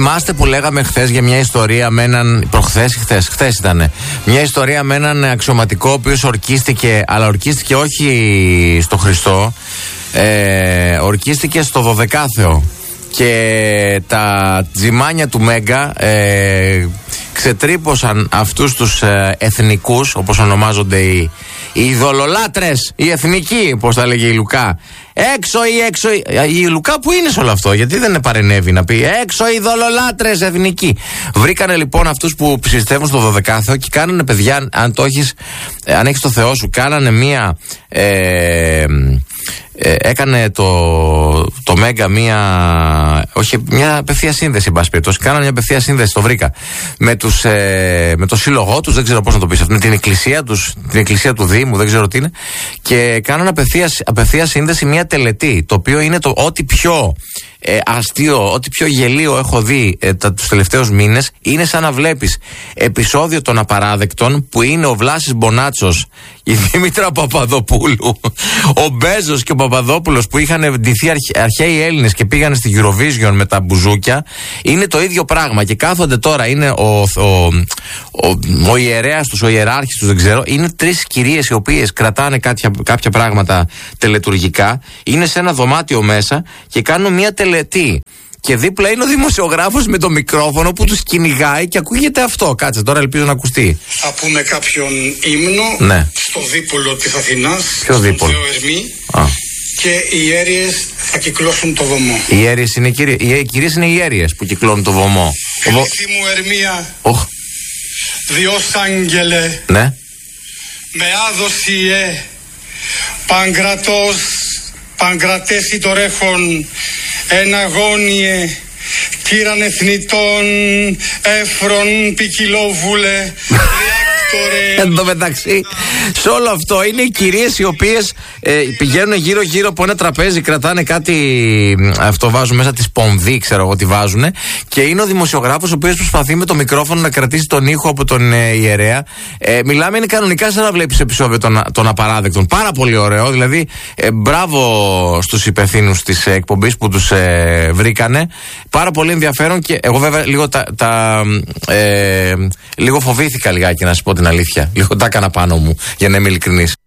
Θυμάστε που λέγαμε χθες για μια ιστορία με έναν. Χθες ήταν. Μια ιστορία με έναν αξιωματικό ο οποίος ορκίστηκε, αλλά ορκίστηκε όχι στο Χριστό, ορκίστηκε στο Δωδεκάθεο. Και τα τζιμάνια του Μέγκα ξετρύπωσαν αυτούς τους εθνικούς, όπως ονομάζονται οι ειδωλολάτρες, οι εθνικοί, όπως τα λέγει η Λουκά. Έξω ή έξω. Η Λουκά που είναι σε όλο αυτό, γιατί δεν παρενέβη να πει έξω οι ειδωλολάτρες εθνικοί. Βρήκανε λοιπόν αυτούς που πιστεύουν στο Δωδεκάθεο και κάνανε, παιδιά, αν έχεις το Θεό σου, κάνανε μία. Έκανε το Μέγκα μια απευθεία σύνδεση, εν πάση περιπτώσει. Κάνανε μια απευθεία σύνδεση, το βρήκα. Με το σύλλογό τους, δεν ξέρω πώς να το πεις αυτό, με την εκκλησία τους, την εκκλησία του Δήμου, δεν ξέρω τι είναι. Και κάνανε απευθεία σύνδεση μια τελετή, το οποίο είναι το ό,τι πιο αστείο, ό,τι πιο γελίο έχω δει τους τελευταίους μήνες. Είναι σαν να βλέπεις επεισόδιο των Απαράδεκτων, που είναι ο Βλάσης Μπονάτσος, η Δήμητρα Παπαδοπούλου, ο Μπέζος και ο Παπαδόπουλος, που είχαν ντυθεί αρχαίοι Έλληνες και πήγανε στη Eurovision με τα μπουζούκια. Είναι το ίδιο πράγμα και κάθονται τώρα, είναι ο ιερέας τους, ο ιεράρχης τους, δεν ξέρω. Είναι τρεις κυρίες οι οποίες κρατάνε κάποια πράγματα τελετουργικά, είναι σε ένα δωμάτιο μέσα και κάνουν μια τελετή. Και δίπλα είναι ο δημοσιογράφος με το μικρόφωνο που τους κυνηγάει και ακούγεται αυτό. Κάτσε τώρα, ελπίζω να ακουστεί. Θα πούμε κάποιον ύμνο, ναι, στο δίπολο της Αθηνάς. Ποιο δίπολο? Θεό Ερμή. Και οι ιέρειες θα κυκλώσουν το βωμό. Οι ιέρειες είναι οι κυρίες είναι οι ιέρειες που κυκλώνουν το βωμό. Φιλήθη μου Ερμία, Διός Άγγελε, ναι, με άδοσιε, Παγκρατέσι το ρέχον, εναγώνιε, κύραν εθνητών, έφρον ποικιλόβουλε, εν τω μεταξύ, σε όλο αυτό είναι οι κυρίες οι οποίες πηγαίνουν γύρω-γύρω από ένα τραπέζι, κρατάνε κάτι, αυτό βάζουν μέσα τη σπονδί, ξέρω εγώ τι βάζουν, και είναι ο δημοσιογράφος ο οποίος προσπαθεί με το μικρόφωνο να κρατήσει τον ήχο από τον ιερέα. Μιλάμε, είναι κανονικά σαν να βλέπεις επεισόδιο των Απαράδεκτων. Πάρα πολύ ωραίο, δηλαδή μπράβο στους υπευθύνους της εκπομπής που τους βρήκανε. Πάρα πολύ ενδιαφέρον, και εγώ βέβαια λίγο φοβήθηκα λιγάκι, να σου πω την αλήθεια. Λίγο τα έκανα πάνω μου, για να είμαι ειλικρινής.